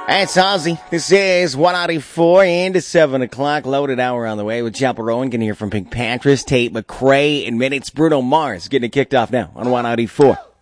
That's Ozzy. This is 194 into 7 o'clock. Loaded hour on the way with Chapel Rowan. Going to hear from Pink Panthers, Tate McRae, and minutes. Bruno Mars getting it kicked off now on 194.